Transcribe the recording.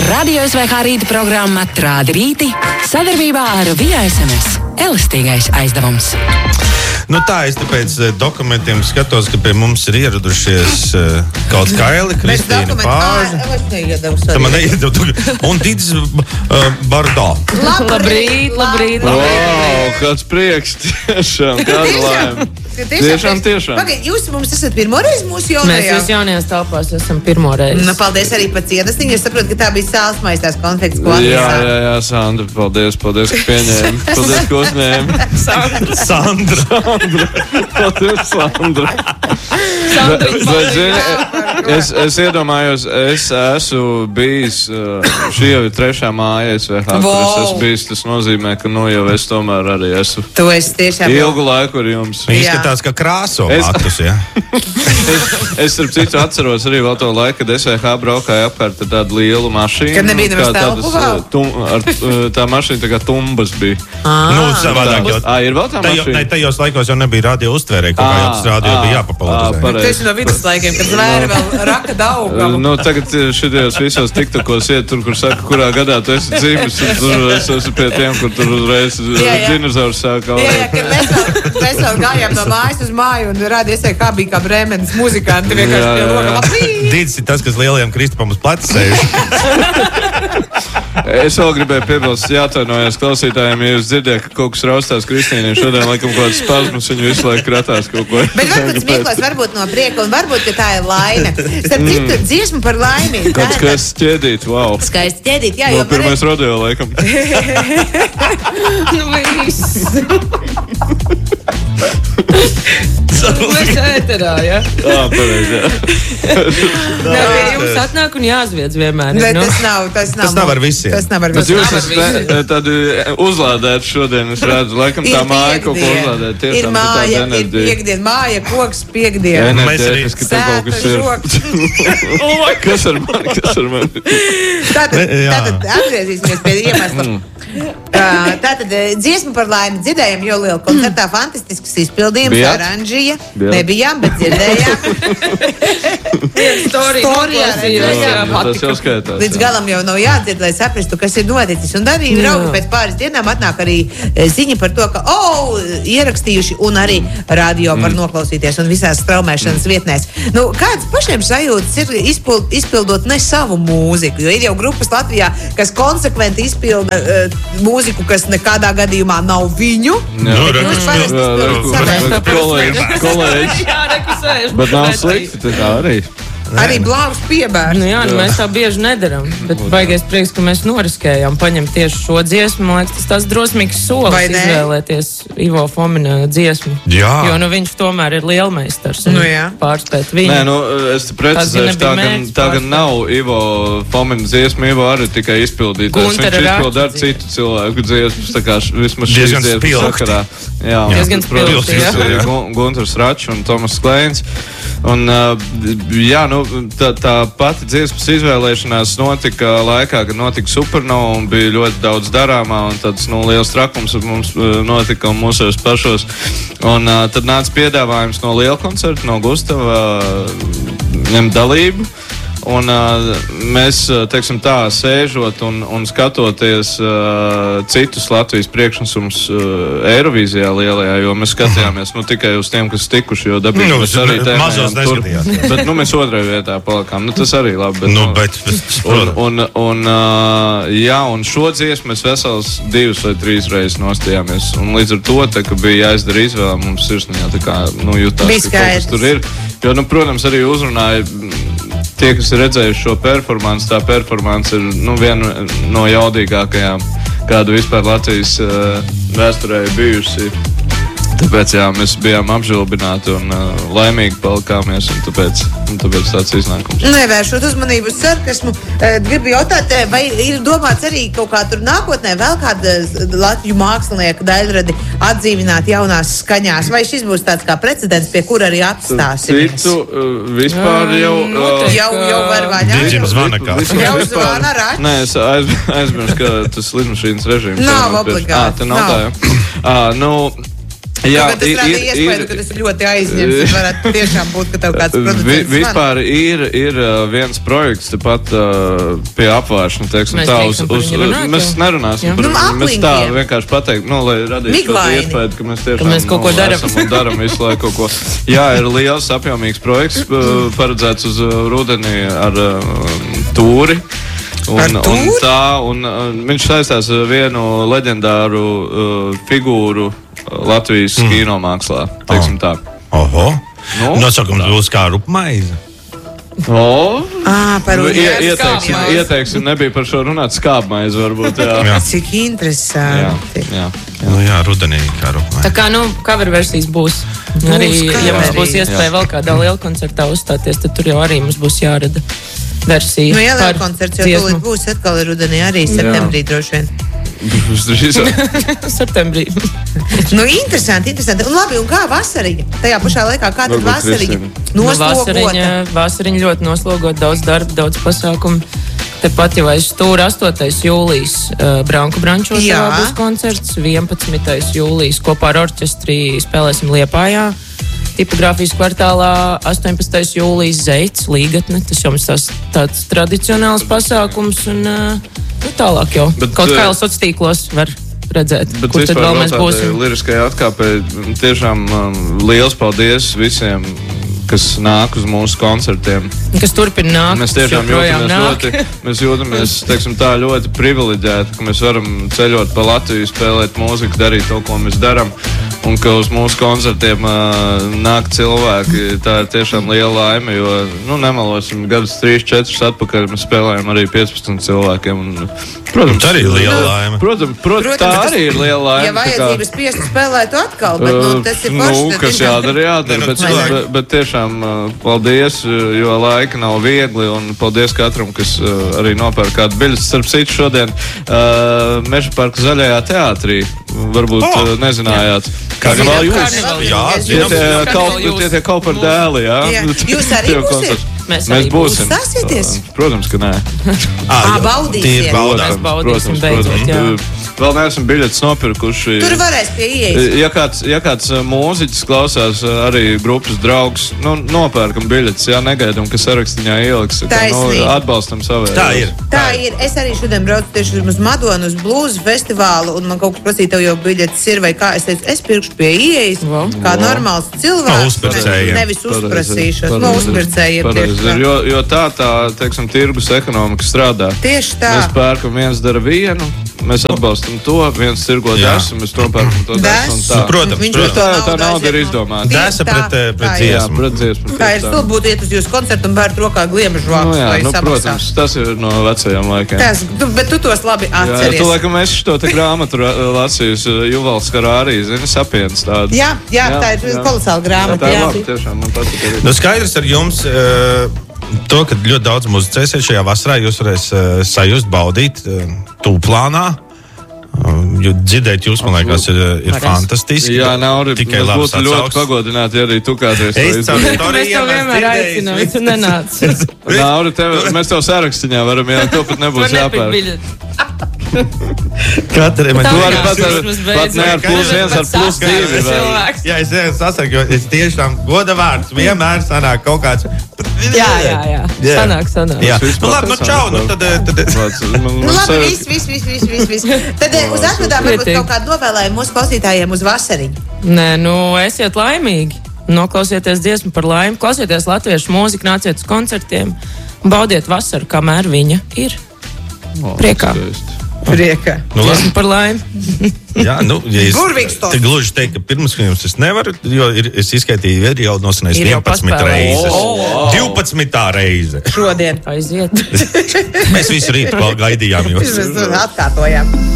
Radio SVH rīta programma Trādi rīti sadarbībā ar Via SMS. Elastīgais aizdevums. Nu tā, es pēc dokumentiem skatos, ka pie mums ir ieradušies kaut Kaili, Kristīna Pāža. Man neiedevu. Un Didis Bardo. Labrīt. Wow, kāds prieks, tiešām, kāda laime. Tiešām. Pagaid, jūs mums esat pirmoreiz mūsu jaunajā? Mēs jūs jaunajās telpās esam pirmoreiz. Nu, paldies arī par cienestiņu. Es saprotu, ka tā bija sāls maistās konfekts, ko Jā, Sandra, paldies, ka pieņēmi. Paldies, ka uzņēmi. Sandra. Paldies, Sandra. Es iedomājos, es esmu bijis, šī jau ir 3. māja SVH, kur es esmu bijis, tas nozīmē, ka nu jau es tomēr arī esmu. Tu esi tiešām ilgu laiku ar jums. Izskatās, ka krāso matus, ja? Es starp citu atceros arī vēl to laiku, kad SVH braukāja apkārt ar tādu lielu mašīnu. Kad nebija nemaz telpu vēl? Tā mašīna tā kā tumbas bija. Nu, savādāk jau. Ir vēl tā mašīna? Tajos laikos jau nebija radio uztvērē, kaut kā jau tas radio bija jāpapalauzē. Tu esi no viduslaikiem, kad zvēri vēl raka daugavu. Nu, tagad šitajos visos tiktakos iet tur, kur saka, kurā gadā tu esi dzīves, un tur es esmu pie tiem, kur tur uzreiz dinozaurs sāka. Jā, kad mēs vēl gājām no mājas uz māju un rādi SVH bija kā Bremenes muzikanti, vienkārši pie loga labrīt. Didis ir tas, kas lielajam Kristupam uz pleca sēž. Es vēl gribēju piebilst, jāatvainojos klausītājiem, ja jūs dzirdējat, ka kaut kas raustās Kristīnai. Šodien, laikam, kaut kāds spazmus, viņu visu laiku kratās kaut ko. Bet varbūt smieklās, varbūt no prieka, un varbūt, ka tā ir laime. Starp citu, dziesmu par laimi. Kāds skaists ķēdīt, wow. Skaists ķēdīt, jā, jo... Pirmais rodeo, laikam. Nu, viss. Mēs ēterā, ja? Pareizi, jā. Nē, jums atnāk un jāzviedz vienmēr. Nē, tas nav ar visiem. Tas nav ar Bet visiem. jūs esat tādi uzlādēti šodien, es redzu, laikam tā māja kaut ko uzlādēt. Ir māja, ir piekdien, māja, koks, piekdien. Enerģētiski te kaut kas ir. Kas ar mani? Tātad atgriezīsimies pie iemesla. Tātad dziesmu par laimi dzirdējām jau lielu koncertā, fantastisks izpildījums, oranžija. Nebijām, bet dzirdējām. Tas jau skaitās. Līdz galam jau nav jādzird, lai saprastu, kas ir noticis. Un arī draugi pēc pāris dienām atnāk arī ziņa par to, ka ierakstījuši un arī radio var noklausīties un visās straumēšanas vietnēs. Nu, kāds pašiem sajūtas ir izpildot ne savu mūziku? Jo ir jau grupas Latvijā, kas konsekventi izpilda mūziku, kas nekādā gadījumā nav viņu. Kolēģi. Bet nav slikti, tā kā arī. Arī blāvs piebērs. Nu jā, mēs tā bieži nedaram, bet baigais prieks, ka mēs noriskējām paņemt tieši šo dziesmu. Man liekas, tas drosmīgs solis izvēlēties Ivo Fomina dziesmu. Jā. Jo viņš tomēr ir lielmeistars un pārspēt viņu. Nē, es te precizēšu, tā gan nav Ivo Fomina dziesma, Ivo arī tikai izpildītājs. Viņš izpilda ar citu cilvēku dziesmas, tā kā vismaz šīs dziesmas sakarā. Jā, diezgan spilgti, jā. Gunters Račs un Tomas Klēns. Un jā, tā pati dziesmas izvēlēšanās notika laikā, kad notika Supernova un bija ļoti daudz darāmā un tāds liels trakums mums notika mūsos pašos. Un tad nāca piedāvājums no liela koncerta, no Gustava ņemt dalību. Un mēs, teiksim tā, sēžot un skatoties citus Latvijas priekšnesumus Eirovīzijā lielajā, jo mēs skatījāmies tikai uz tiem, kas tikuši, jo dabīgi mēs arī tēmējām tur. Bet mēs otrajā vietā palikām. Tas arī labi. Un šo dziesmu mēs vesels 2 vai 3 reizes nostājāmies. Un līdz ar to, ka bija jāizdara izvēle, mums sirsniņā tā kā jutās, ka kaut kas tur ir. Jo, protams, arī uzrunāja tie, kas ir redzējuši šo performansu. Tā performance ir viena no jaudīgākajām, kāda vispār Latvijas vēsturē bijusi. Tāpēc mēs bijām apžilbināti un laimīgi palikāmies, un tāpēc tāds iznākums. Nevēršot uzmanību uz sarkasmu, gribu jautāt, vai ir domāts arī kaut kā tur nākotnē vēl kāda Latviju mākslinieka daļradi atdzīvināt jaunās skaņās, vai šis būs tāds kā precedents, pie kura arī atstāsimies? Citu vispār jau var vaļā. Didžim zvana kāds. Jau zvana Račs. Nē, es aizmirstu, ka tas lidmašīnas režīms. Nav obligāti. Nav tā, jā. Jā, tas rada iespēju, ka tas ir ļoti aizņemts. Tas varētu tiešām būt, ka tev kāds producents vispār ir viens projekts tepat pie apvāršana, teiksim, tā mēs nerunāsim par viņu. Mēs tā vienkārši pateikt, lai radītu šo iespēju, ka mēs tiešām kaut ko daram visu laiku kaut ko. Jā, ir liels apjomīgs projekts paredzēts uz rudeni ar tūri. Un viņš saistās ar vienu leģendāru figūru Latvijas kinomākslā, teiksim tā. Oho. Nosakums būs kā rupmaize. Ieteiksim, nebija par šo runāt, skābmaize varbūt. Jā. Cik interesanti. Jā, rudenī kā rupmaize. Tā kā, coverversijas būs. Arī, ja mums būs iespēja vēl kādā liela koncertā uzstāties, tad tur jau arī mums būs jārada versija. Jā, liela koncerts jau tūlīt būs atkal rudenī, arī septembrī droši vien. Septembrī. Interesanti. Un labi, un kā vasariņa? Tajā pašā laikā, kā tad vasariņa? Noslogota. Vasariņa ļoti noslogot, daudz darba, daudz pasākumu. Tepat jau aiz stūra 8. jūlijas Branku Brančos būs koncerts, 11. jūlijas kopā ar orķestri spēlēsim Liepājā. Tipogrāfijas kvartālā 18. jūlijas Zeits, Līgatne. Tas jau mums tāds tradicionāls pasākums un tālāk jau. Kaut kā sociālos tīklos var redzēt, kur tad vēl mēs būsim. Liriskajā atkāpē tiešām liels paldies visiem, kas nāk uz mūsu koncertiem. Kas turpina nākt. Mēs tiešām jūtamies, teiksim tā, ļoti privileģēti, ka mēs varam ceļot pa Latviju, spēlēt mūziku, darīt to, ko mēs daram. Un ka uz mūsu koncertiem nāk cilvēki, tā ir tiešām liela laime, jo, nemalosim, gadus 3-4 atpakaļ mēs spēlējam arī 15 cilvēkiem. Un, protams, arī liela laime. Protams, tā arī ir liela laime. Ja vajadzības spiestu spēlētu atkal, bet tas ir forši. Kas jādara, bet tiešām paldies, jo laika nav viegli, un paldies katram, kas arī nopērk kādu biļeti. Starp citu šodien Meža parka Zaļajā teātrī, varbūt nezinājāt. Karnevāla jūs? Jā, tie kaut par dēli, jā. Jūs arī būsiet? Mēs būsim. Sasieties? Protams, ka nē. Baudīsiet. Mēs baudīsim beidzot, jā. Vēl neesam biļetes nopirkuši. Tur varēs pie ieejas. Ja kāds mūziķis klausās, arī grupas draugs, nopērkam biļetes, jā, negaidam, ka sarakstiņā ieliks. Atbalstam savējos. Tā ir. Es arī šodien braucu tieši uz Madonu, uz blūzu festivālu, un man kaut kas prasīja, tev jau biļetes ir, vai kā. Es teicu, es pirkšu pie ieejas, kā normāls cilvēks. Nevis uzprasīšos. Uzpircēji. Jo tā, teiksim, tirgus ekonomika strādā. Tieši tā. Mēs pērkam, viens dara vienu. Mēs atbalstam to, viens tirgo desu, mēs to pērkam to desu un tā. Protams. Tā nauda ir izdomāta. Desa pret dziesmu. Tā ir stulbi būt iet uz jūsu koncertu un bērt rokā gliemežu vākus vai samaksāt. Protams, tas ir no vecajām laikiem. Bet tu tos labi atceries. Tu laikam esi šo te grāmatu lasījus, Juvals Karārī, zini, Sapiens tādu. Jā, tā ir kolosāla grāmata. Tā ir labi, tiešām, man patīk. Skaidrs ar jums. To, ka ļoti daudz muzicēsiet šajā vasarā, jūs varēs sajust, baudīt tūplānā. Dzirdēt jūs, man liekas, ir fantastiski. Jā, Nauri, mēs būtu ļoti pagodināti, ja arī tu kādreiz to izdarītu. Mēs tev vienmēr aicinām, tu nenāc. Nauri, mēs tev sarakstiņā varam, jā, to pat nebūs jāpērk. Katrai man pat ne ar +1, ar +2. Jā, es sasaku, jo es tiešām goda vārds vienmēr sanāk kaut kāds. Jā. Sanāk. Jā. Labi, čau. Labi, viss. Tad uz atvedām varbūt kaut kādu novēlējumu mūsu klausītājiem uz vasariņu. Nē, esiet laimīgi. Noklausieties dziesmu par laimi. Klausieties latviešu mūziku, nāciet uz koncertiem un baudiet vasaru, kamēr viņa ir. Priekā. Dziesmu par laimi. Jā, ja es gluži teikt, ka pirms jums es nevaru, jo es izskaitīju, ir jau nosanējis 11 reizes. 12. reize. Šodien. Aiziet. Mēs visu rītu gaidījām jūs. Mēs atkārtojām.